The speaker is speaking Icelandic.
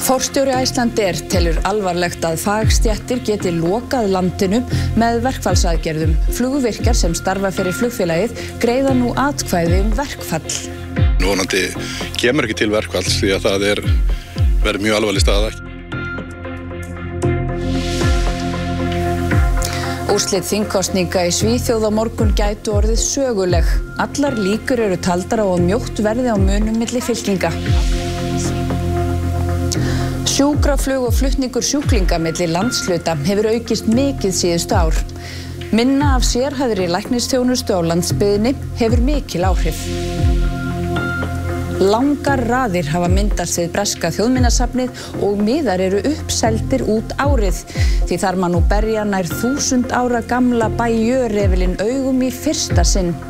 Forstjóri Icelandair telur alvarlegt að fagstéttir geti lokað landinu með verkfallsaðgerðum. Flugvirkjar sem starfa fyrir flugfélagið greiða nú atkvæði verkfall. Vonandi kemur ekki til verkfalls því að það verður mjög alvarleg staða. Úrslit þingkosninga í Svíþjóð á morgun gætu orðið söguleg. Allar líkur eru taldar á að mjótt verði á munum milli fylkinga. Sjúkraflug og flutningur sjúklinga milli landshluta hefur aukist mikið síðustu ár. Minna af sérhæfðri læknisþjónustu á landsbyggðinni hefur mikil áhrif. Langar raðir hafa myndast við breska þjóðminjasafnið og miðar eru uppseldir út árið. Því þar má nú berja nær 1000 ára gamla bæjörefilinn augum í fyrsta sinn.